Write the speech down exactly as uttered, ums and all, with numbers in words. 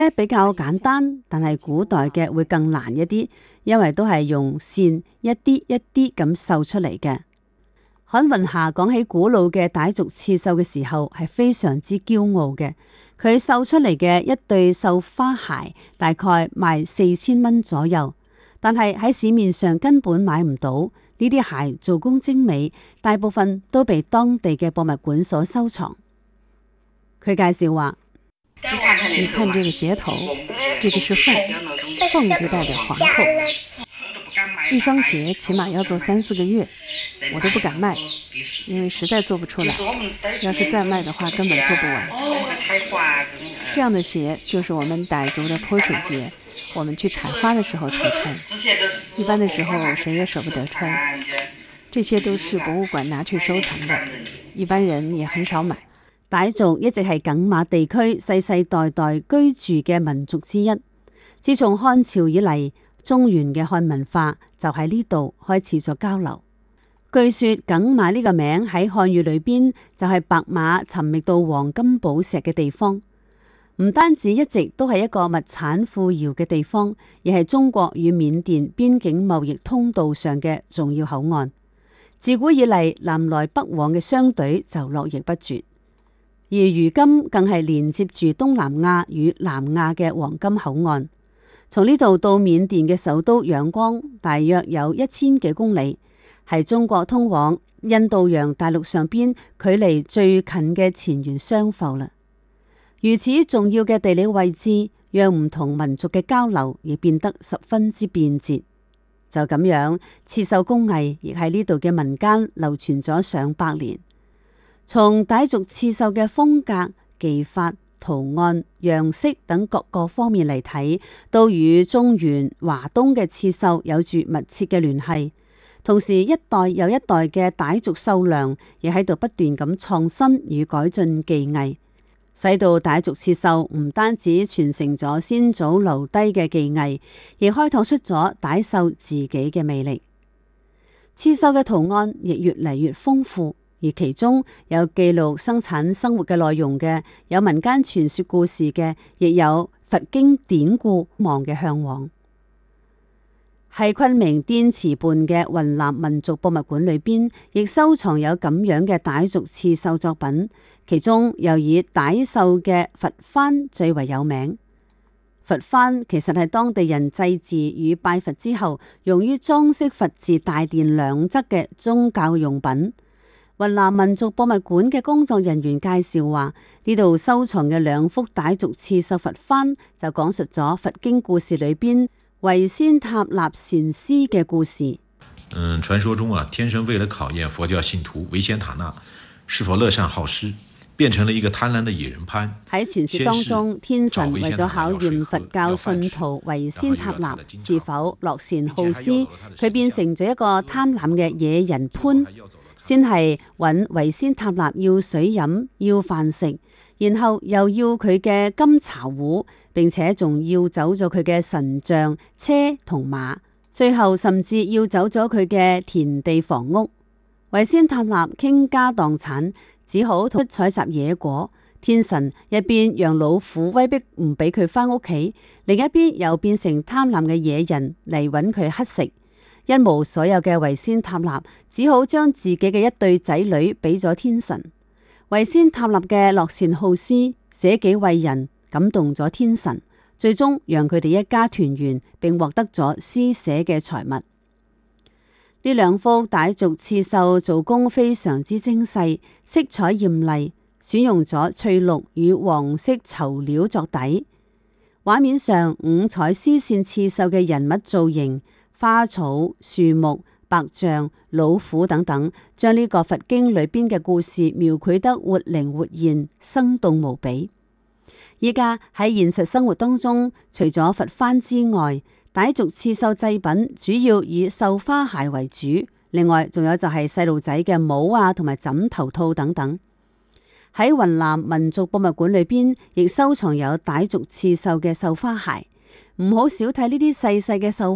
比較簡單，但係古代嘅會更難一啲，因為都係用線一啲一啲咁繡出嚟嘅。韓雲霞講起古老嘅傣族刺繡嘅時候，係非常之驕傲嘅。佢繡出嚟嘅一對繡花鞋，大概賣四千蚊左右，但係喺市面上根本買唔到。呢啲鞋做工精美，大部分都被當地嘅博物館所收藏。佢介紹話： 你看這個鞋頭，這個是鳳，鳳就代表皇后。一雙鞋起碼要做三四個月，我都不敢賣，因為實在做不出來。要是再賣的話，根本做不完。這樣的鞋就是我們傣族的潑水節，我們去採花的時候才穿，一般的時候誰也捨不得穿。這些都是博物館拿去收藏的，一般人也很少買。 傣族一直係耿馬地區世世代代居住嘅民族之一。自從漢朝以嚟，中原嘅漢文化就喺呢度開始咗交流。據說耿馬呢個名喺漢語裏邊就係白馬尋覓到黃金寶石嘅地方。唔單止一直都係一個物產富饒嘅地方，而係中國與緬甸邊境貿易通道上嘅重要口岸。自古以嚟，南來北往嘅商隊就絡繹不絕。而如今更係連接住東南亞與南亞嘅黃金口岸，從呢度到緬甸嘅首都仰光，大約有一千幾公里，係中國通往印度洋大陸上邊距離最近嘅前沿商埠啦。如此重要嘅地理位置，讓唔同民族嘅交流亦變得十分之便捷。就咁樣，刺繡工藝亦喺呢度嘅民間流傳咗上百年。從傣族刺繡嘅風格、技法、圖案、樣式等各個方面嚟睇，都與中原華東嘅刺繡有住密切嘅聯繫。同時，一代又一代嘅傣族繡娘亦喺度不斷咁創新與改進技藝，使到傣族刺繡唔單止傳承咗先祖留低嘅技藝，亦開拓出咗傣繡自己嘅魅力。刺繡嘅圖案亦越嚟越豐富。而其中有記錄生產生活嘅內容嘅，有民間傳說故事嘅，亦有佛經典故望嘅向往。喺昆明滇池畔嘅雲南民族博物館裏邊，亦收藏有咁樣嘅傣族刺繡作品，其中又以傣繡嘅佛幡最為有名。佛幡其實係當地人祭祀與拜佛之後，用於裝飾佛寺大殿兩側嘅宗教用品。雲南民族博物館嘅工作人員介紹話，呢度收藏嘅兩幅傣族刺繡佛幡就講述咗佛經故事裏邊維仙塔納禪師嘅故事。 嗯，傳說中啊，天神為了考驗佛教信徒維仙塔納是否樂善好施，變成了一個貪婪的野人潘。 喺傳說當中，天神為咗考驗佛教信徒維仙塔納是否樂善好施，佢變成咗一個貪婪嘅野人潘。先係揾維仙塔納要水飲，要飯食，然後又要佢嘅金茶壺，並且仲要走咗佢嘅神像、車同馬，最後甚至要走咗佢嘅田地房屋。維仙塔納傾家蕩產，只好出採集野果。天神一邊讓老虎威逼唔俾佢返屋企，另一邊又變成貪婪嘅野人嚟揾佢乞食。一無所有嘅維仙塔納只好將自己嘅一對仔女俾咗天神。維仙塔納嘅樂善好施、捨己為人，感動咗天神，最終讓佢哋一家團圓，並獲得咗施捨嘅財物。呢兩幅傣族刺繡做工非常之精細，色彩艷麗，選用咗翠綠與黃色綢料作底。畫面上五彩絲線刺繡嘅人物造型，花草、樹木、白象、老虎等等，將呢個佛經裏邊嘅故事描繪得活靈活現、生動無比。依家喺現實生活當中，除咗佛幡之外，傣族刺繡製品主要以繡花鞋為主，另外仲有就係細路仔嘅帽啊，同埋枕頭套等等。喺雲南民族博物館裏邊，亦收藏有傣族刺繡嘅繡花鞋。唔好少睇呢啲細細嘅繡